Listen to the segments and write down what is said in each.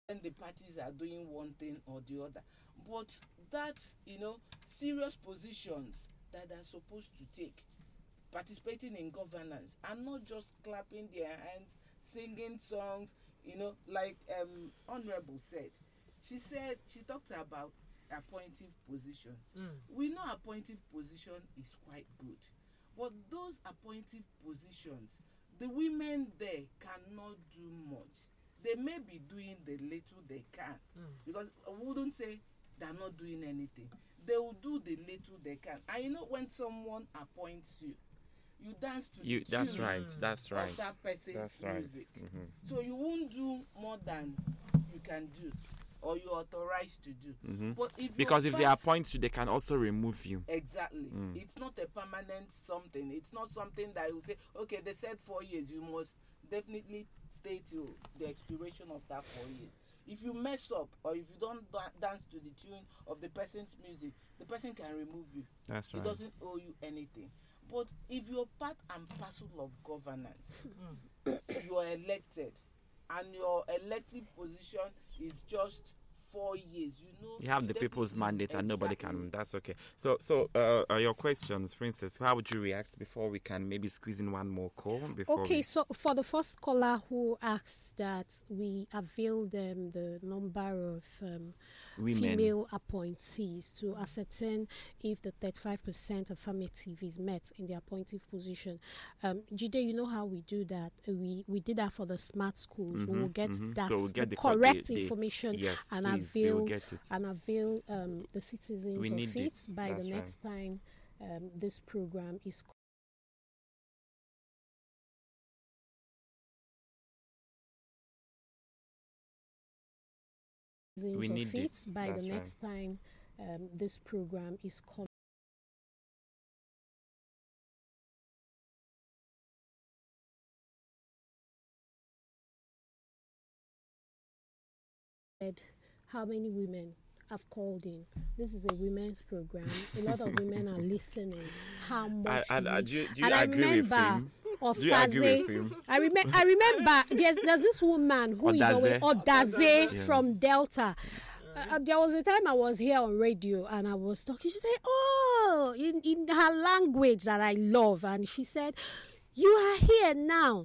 when the parties are doing one thing or the other. But that's, serious positions that they're supposed to take, participating in governance, and not just clapping their hands, singing songs, like Honorable said. She talked about appointive position. We know appointive position is quite good, but those appointive positions, the women there cannot do much. They may be doing the little they can, because I wouldn't say they're not doing anything. They will do the little they can. And when someone appoints you, you dance to the That's tune right. That's right. of that person's That's right. music. So you won't do more than you can do or you're authorized to do. But Because if they appoint you, they can also remove you. Exactly. It's not a permanent something. It's not something that you say, okay, they said 4 years, you must definitely stay till the expiration of that 4 years. If you mess up or if you don't dance to the tune of the person's music, the person can remove you. That's right. It doesn't owe you anything. But if you're part and parcel of governance, you are elected, and your elective position is just 4 years, you have the people's mandate, and nobody can. That's okay. So, your questions, Princess. How would you react before we can maybe squeeze in one more call? So for the first caller who asked that we avail them the number of female appointees to ascertain if the 35% affirmative is met in the appointive position. Jide, you know how we do that. We did that for the smart schools. We will get that, so we'll get the correct information, yes, and avail the citizens of it by the next time this program is we need it by the next time this program is called. How many women have called in? This is a women's program. A lot of women are listening. How much? Do you agree with him? I remember there's this woman who is always Odaze from Delta. There was a time I was here on radio and I was talking. She said, in her language that I love, and she said, "You are here now.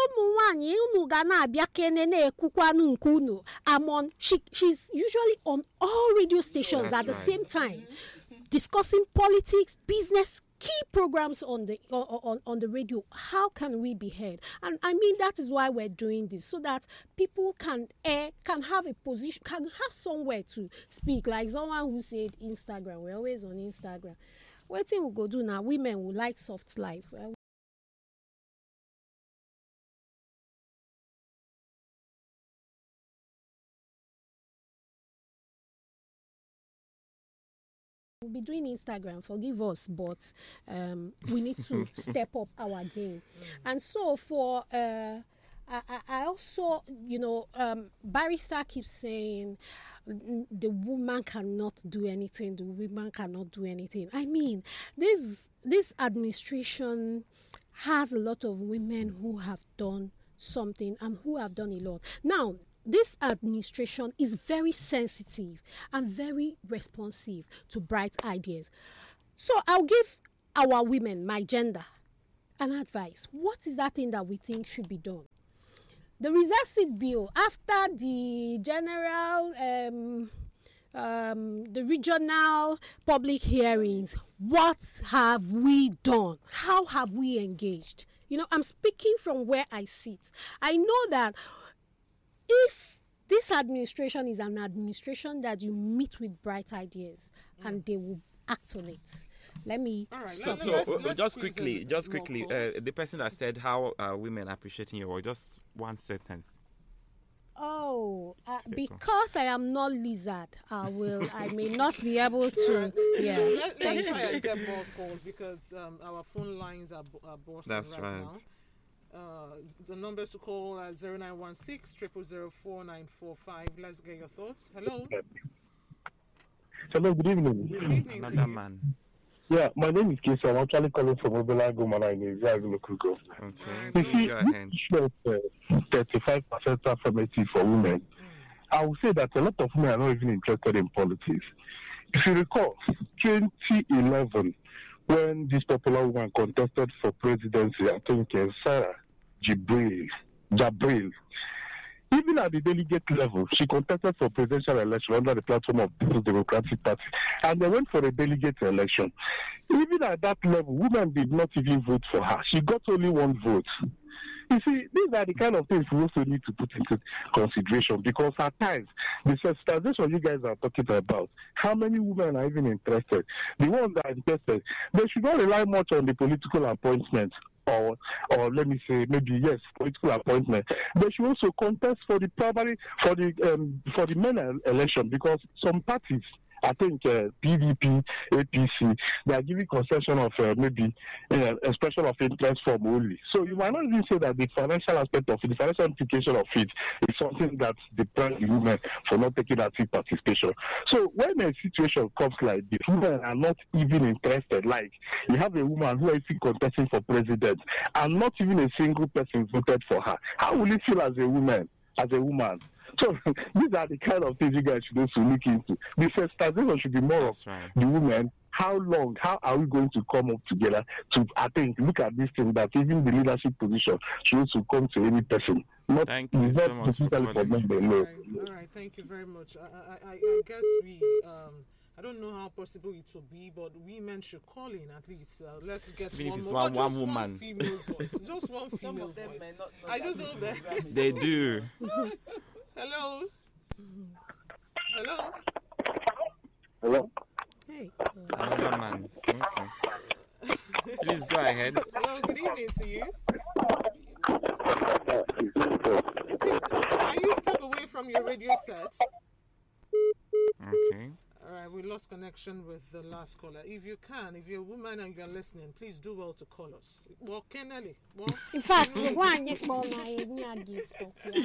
She's usually on all radio stations at the same time, discussing politics, business, key programs on the radio. How can we be heard? And I mean, that is why we're doing this, so that people can have a position, can have somewhere to speak. Like someone who said Instagram, we're always on Instagram. What thing we go do now? Women will like soft life. We'll be doing Instagram, forgive us, but we need to step up our game. And so for I also, Barrister keeps saying the woman cannot do anything, the woman cannot do anything. I mean, this administration has a lot of women who have done something and who have done a lot. Now, this administration is very sensitive and very responsive to bright ideas. So I'll give our women, my gender, an advice. What is that thing that we think should be done? The reserve seat bill, after the general, the regional public hearings, what have we done? How have we engaged? I'm speaking from where I sit. I know that if this administration is an administration that you meet with bright ideas and they will act on it. Let me. All right, let's just quickly, the person that said how women are appreciating your work, just one sentence. Because I am not lizard, I may not be able to. Yeah. Let's try and get more calls because our phone lines are bursting right now. The numbers to call are 0916 000 4945. Let's get your thoughts. Hello. Hello, good evening. Good evening. Another man. Yeah, my name is Kesha. I'm actually calling from Obelago, Manai, in the local government. Okay, go ahead. 35% affirmative for women. I would say that a lot of women are not even interested in politics. If you recall, 2011, when this popular woman contested for presidency, I think Sarah Jabril, even at the delegate level, she contested for presidential election under the platform of People's Democratic Party, and they went for a delegate election. Even at that level, women did not even vote for her. She got only one vote. You see, these are the kind of things we also need to put into consideration, because at times, the sensitization you guys are talking about, how many women are even interested? The ones that are interested, they should not rely much on the political appointment, or let me say, maybe yes, political appointment. They should also contest for the primary, for the main election, because some parties, I think PDP, APC, they are giving concession of maybe expression of interest form only. So you might not even say that the financial aspect of it, the financial implication of it, is something that deprives the women for not taking active participation. So when a situation comes like this, women are not even interested. Like you have a woman who is contesting for president, and not even a single person voted for her. How will you feel as a woman? So these are the kind of things you guys should also look into. The sensitization should be more of the women. How are we going to come up together to, I think, look at this thing that even the leadership position should also come to any person. Thank you so much for calling. All right, thank you very much. I guess we, I don't know how possible it will be, but women should call in at least. Let's get even one if it's more, one woman. One female voice. Just one female Some of them voice. may not know I that just this know that. program is They on. do. Hello. Hello. Hello? Hey. Another man. Okay. Please go ahead. Hello. Good evening to you. Are you step away from your radio set? Okay. All right, we lost connection with the last caller. If you can, if you're a woman and you're listening, please do well to call us. Well, Kennedy. Well, In fact, one gift.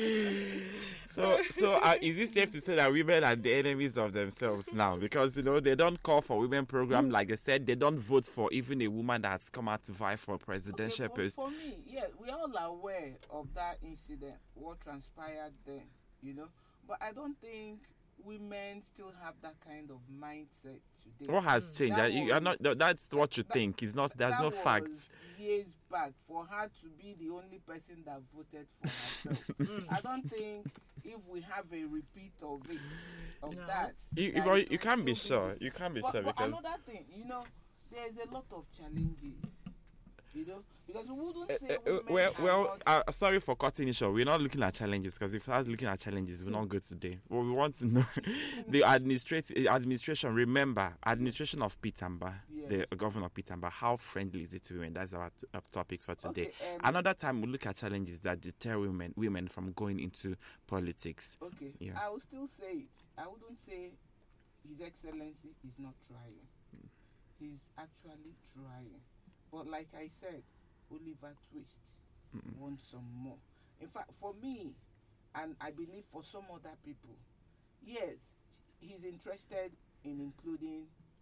So is it safe to say that women are the enemies of themselves now? Because, they don't call for women program, like they said, they don't vote for even a woman that's come out to vie for a presidential post. For me, yeah, we all are aware of that incident, what transpired then, But I don't think women still have that kind of mindset today. What has changed? That's what you think. It's not. There's no fact. Years back, for her to be the only person that voted for herself, I don't think if we have a repeat of that. You can't be sure. You can't be sure But because another thing, there's a lot of challenges. Because we wouldn't say sorry for cutting it short. We're not looking at challenges, because if I was looking at challenges, we're not good today. What we want to know, the administration. Remember, administration of Pitamba, yes. The governor of Pitamba. How friendly is it to women? That's our topic for today. Okay, another time we look at challenges that deter women from going into politics. Okay, yeah. I will still say it. I wouldn't say His Excellency is not trying. He's actually trying. But like I said, Oliver Twist wants some more. In fact, for me, and I believe for some other people, yes, he's interested in including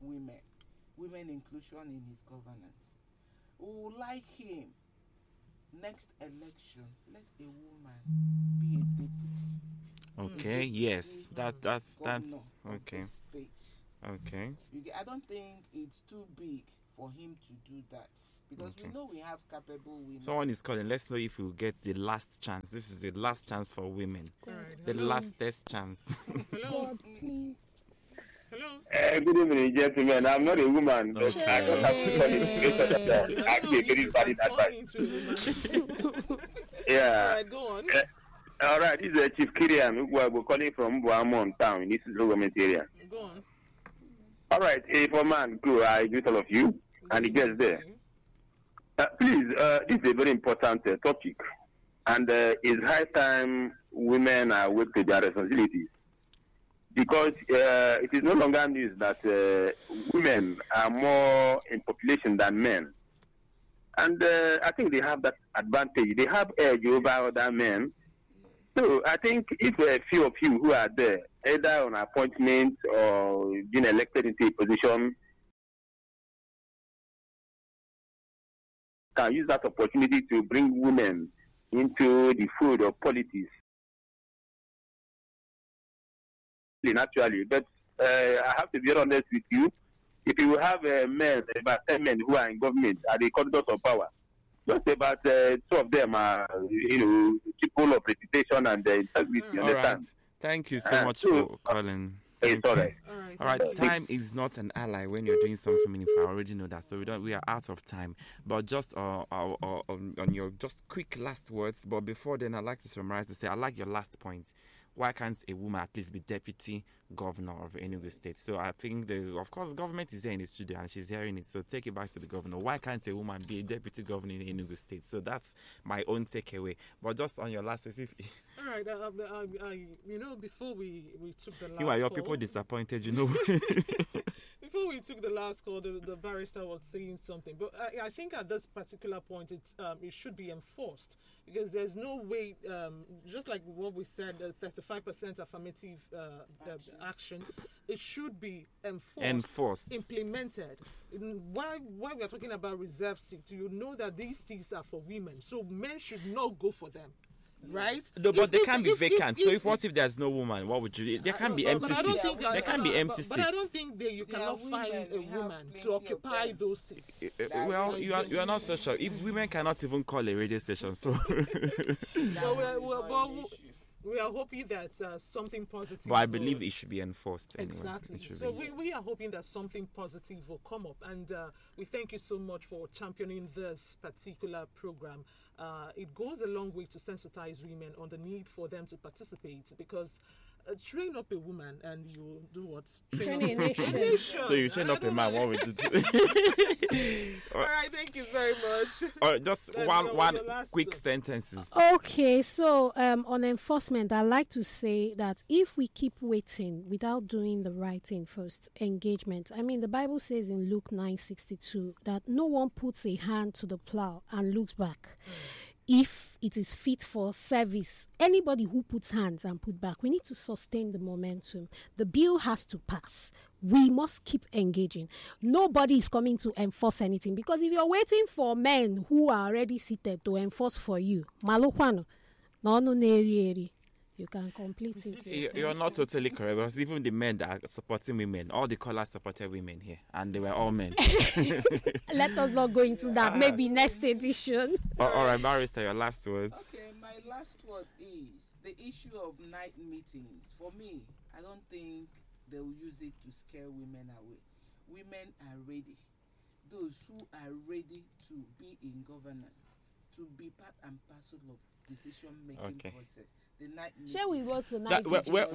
women inclusion in his governance. We would like him, next election, let a woman be a deputy. Okay, yes, that's okay. Okay. I don't think it's too big for him to do that, because we know we have capable women. Someone is calling. Let's know if we'll get the last chance. This is the last chance for women. Right. The lastest chance. Hello. God, please. Hello. Good evening, gentlemen. I'm not a woman, but I don't have to call it. Actually, very valid advice. Yeah. All right, go on. All right, this is Chief Kiriam. We're calling from Boamon town in this government area. Go on. All right, for man, good. I greet all of you, and he gets there. Please, this is a very important topic, and it's high time women are awake to their responsibilities, because it is no longer news that women are more in population than men, and I think they have that advantage. They have edge over other men. So I think if a few of you who are there, either on appointment or being elected into a position, can use that opportunity to bring women into the fold of politics discipline, actually. But I have to be honest with you. If you have men, about 10 men who are in government, are the corridors of power, just about 2 of them are, people of reputation and integrity. You all understand? Right. Thank you so much for calling. It's all right. All right, time is not an ally when you're doing something meaningful. I already know that, so we are out of time. But just on your just quick last words. But before then, I'd like to summarize to say I like your last point. Why can't a woman at least be deputy governor of Enugu State? So I think of course, government is here in the studio and she's hearing it. So take it back to the governor. Why can't a woman be a deputy governor in Enugu State? So that's my own takeaway. But just on your last, all right. Before we took the last you are your call, people disappointed, Before we took the last call, the barrister was saying something, but I think at this particular point, it should be enforced because there's no way, just like what we said, 35% affirmative action, it should be enforced, implemented. Why we are talking about reserve seats? You know that these seats are for women, so men should not go for them. Right? No, but they can be vacant. So what if there's no woman? What would you do? There can be empty seats. There can be empty seats. But I don't think that you cannot find a woman to occupy those seats. Well, you are not so sure. If women cannot even call a radio station, so. We are hoping that something positive. But I believe it should be enforced anyway. Exactly. So we are hoping that something positive will come up. And we thank you so much for championing this particular program. It goes a long way to sensitize women on the need for them to participate because train up a woman and you do what? Train a nation. So you train up a man, what would you do? All right, thank you very much. Just one quick sentences. Okay, so on enforcement, I like to say that if we keep waiting without doing the right thing first, engagement. I mean, the Bible says in Luke 9:62 that no one puts a hand to the plow and looks back. If it is fit for service, anybody who puts hands and put back, we need to sustain the momentum. The bill has to pass. We must keep engaging. Nobody is coming to enforce anything because if you're waiting for men who are already seated to enforce for you, Malukwano, no neri. You can complete it. You're not totally correct because even the men that are supporting women, all the callers supported women here, and they were all men. Let us not go into that. Maybe next edition. All right, Barrister, your last words. Okay, my last word is the issue of night meetings. For me, I don't think they will use it to scare women away. Women are ready. Those who are ready to be in governance, to be part and parcel of decision-making process. Shall we go to night?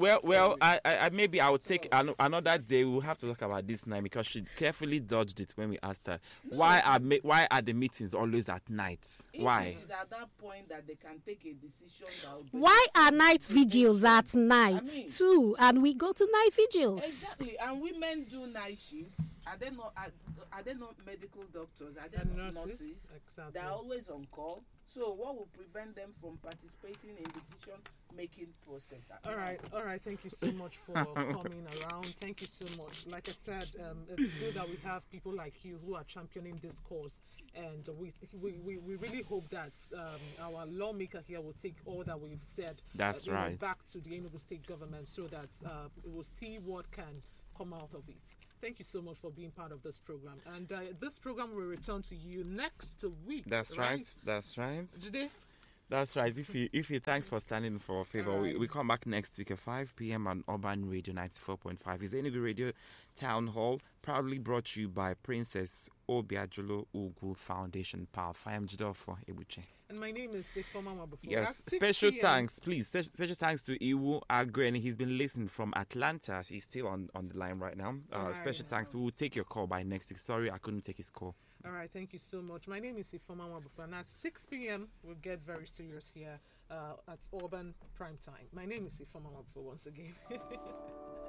I maybe I will take another day. We'll have to talk about this night because she carefully dodged it when we asked her why are the meetings always at night? Why? It is at that point that they can take a decision. Why are night vigils at night too? And we go to night vigils. Exactly, and women do night shifts. Are they not medical doctors? Are they not nurses? Exactly. They are always on call. So what will prevent them from participating in decision-making process? All right. Thank you so much for coming around. Thank you so much. Like I said, it's good that we have people like you who are championing this cause, and we really hope that our lawmaker here will take all that we've said. That's right. Back to the Enugu State government so that we will see what can come out of it. Thank you so much for being part of this program. And this program will return to you next week. That's right. That's right. Today? That's right. If you thanks for standing for favor, we come back next week at 5 p.m. on Urban Radio 94.5. It's Enugu Radio Town Hall, proudly brought to you by Princess Obiajulu Ugu Foundation Power. I am Jidofo Ebuche. And my name is Ifoma Wabufu. Yes, special thanks, please. Special thanks to Iwu Agren. He's been listening from Atlanta. He's still on the line right now. Special thanks. We will take your call by next week. Sorry, I couldn't take his call. All right, thank you so much. My name is Ifoma Wabufu. And at 6 p.m., we'll get very serious here at Urban Prime Time. My name is Ifoma Wabufu once again.